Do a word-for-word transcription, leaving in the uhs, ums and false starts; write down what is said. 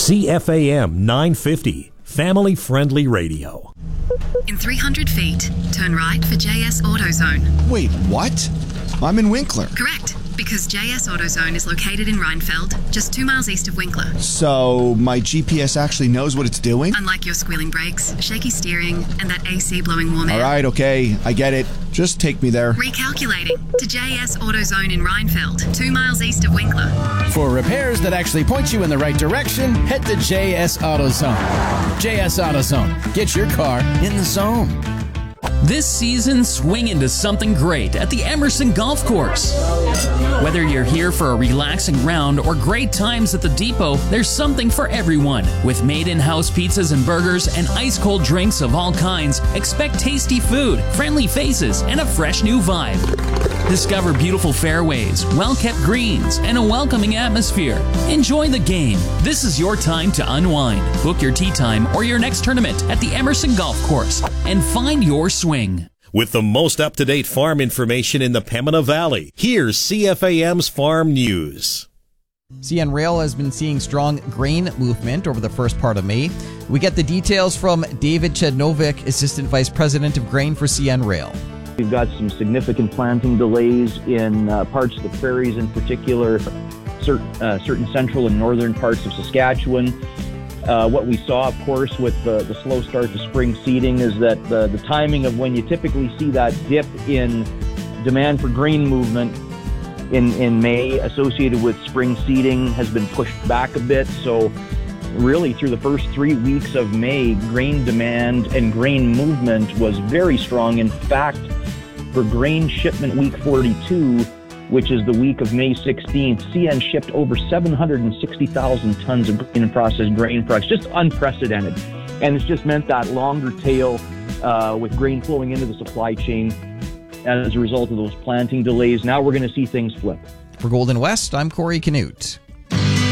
C F A M nine fifty, family-friendly radio. In three hundred feet, turn right for J S AutoZone. Wait, what? I'm in Winkler. Correct, because J S AutoZone is located in Rheinfeld, just two miles east of Winkler. So my G P S actually knows what it's doing? Unlike your squealing brakes, shaky steering, and that A C blowing warm air. All right, okay, I get it. Just take me there. Recalculating to J S AutoZone in Rheinfeld, two miles east of Winkler. For repairs that actually point you in the right direction, head to J S AutoZone. J S AutoZone. Get your car in the zone. This season, swing into something great at the Emerson Golf Course. Whether you're here for a relaxing round or great times at the depot, there's something for everyone. With made-in-house pizzas and burgers and ice-cold drinks of all kinds, expect tasty food, friendly faces, and a fresh new vibe. Discover beautiful fairways, well-kept greens, and a welcoming atmosphere. Enjoy the game. This is your time to unwind. Book your tee time or your next tournament at the Emerson Golf Course and find your swing. With the most up-to-date farm information in the Pembina Valley, here's C F A M's Farm News. C N Rail has been seeing strong grain movement over the first part of May. We get the details from David Chednovic, Assistant Vice President of Grain for C N Rail. We've got some significant planting delays in uh, parts of the prairies, in particular, certain, uh, certain central and northern parts of Saskatchewan. Uh, what we saw, of course, with the, the slow start to spring seeding is that the, the timing of when you typically see that dip in demand for grain movement in, in May associated with spring seeding has been pushed back a bit. So really through the first three weeks of May, grain demand and grain movement was very strong. In fact, for grain shipment week forty-two, which is the week of May sixteenth, C N shipped over seven hundred sixty thousand tons of grain and processed grain products, just unprecedented. And it's just meant that longer tail uh, with grain flowing into the supply chain as a result of those planting delays. Now we're going to see things flip. For Golden West, I'm Corey Canute.